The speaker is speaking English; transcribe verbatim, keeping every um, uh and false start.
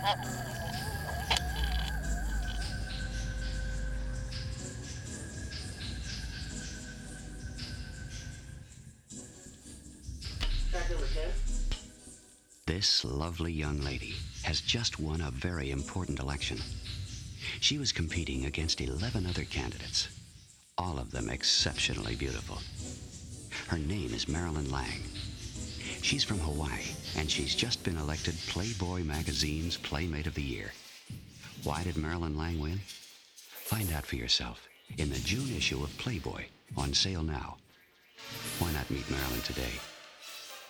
Fact number ten. This lovely young lady has just won a very important election. She was competing against eleven other candidates, all of them exceptionally beautiful. Her name is Marilyn Lang. She's from Hawaii, and she's just been elected Playboy magazine's Playmate of the Year. Why did Marilyn Lang win? Find out for yourself in the June issue of Playboy, on sale now. Why not meet Marilyn today?